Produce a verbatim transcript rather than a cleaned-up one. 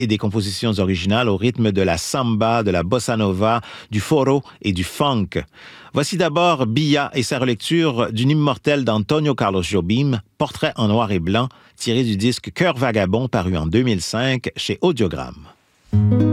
et des compositions originales au rythme de la samba, de la bossa nova, du foro et du funk. Voici d'abord Bia et sa relecture d'une immortelle d'Antonio Carlos Jobim, Portrait en noir et blanc, tiré du disque Cœur vagabond paru en deux mille cinq chez Audiogramme.